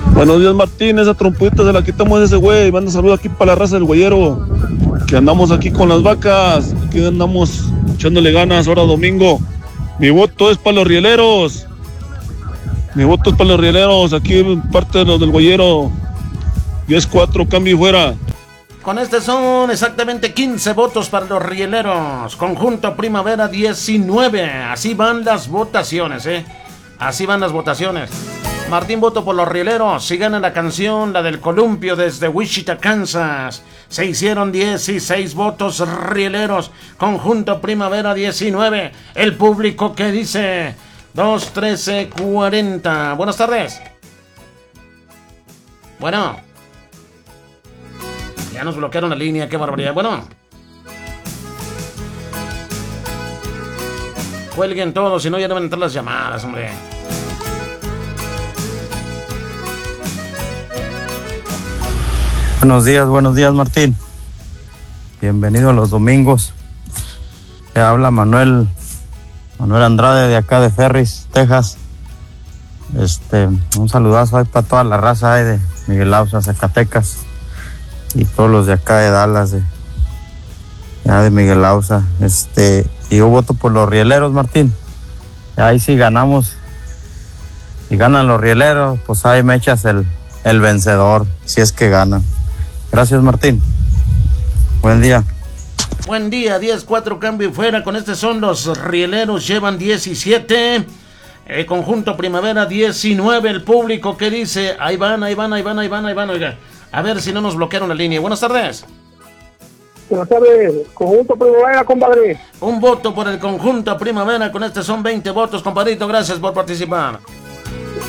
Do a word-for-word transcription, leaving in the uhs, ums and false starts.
Buenos días, Martín. Esa trompeta se la quitamos a ese güey. Manda saludos aquí para la raza del güeyero. Que andamos aquí con las vacas. Aquí andamos echándole ganas ahora domingo. Mi voto es para los rieleros. Mi voto es para los rieleros. Aquí parte de los del güeyero. diez cuatro, cambio y fuera. Con este son exactamente quince votos para los rieleros. Conjunto Primavera diecinueve. Así van las votaciones, ¿eh? Así van las votaciones. Martín, voto por los rieleros. Si gana la canción, la del columpio desde Wichita, Kansas. Se hicieron dieciséis votos rieleros. Conjunto Primavera diecinueve. El público que dice dos trece cuarenta. Buenas tardes. Bueno. Ya nos bloquearon la línea, qué barbaridad. Bueno. Cuelguen todos, si no ya deben entrar las llamadas, hombre. Buenos días, buenos días, Martín. Bienvenido a los domingos. Te habla Manuel, Manuel Andrade de acá de Ferris, Texas. Este, un saludazo ahí para toda la raza ahí de Miguel Ausa, Zacatecas. Y todos los de acá de Dallas, de, ya de Miguel Ausa. Este, y yo voto por los rieleros, Martín. Ahí sí ganamos. Si ganan los rieleros, pues ahí me echas el, el vencedor, si es que ganan. Gracias, Martín. Buen día. Buen día, diez cuatro, cambio y fuera. Con este son los rieleros, llevan diecisiete. El conjunto Primavera diecinueve. El público que dice, ahí van, ahí van, ahí van, ahí van, ahí van, oiga. A ver si no nos bloquearon la línea. Buenas tardes. Buenas tardes. Conjunto Primavera, compadre. Un voto por el conjunto Primavera. Con este son veinte votos, compadrito. Gracias por participar.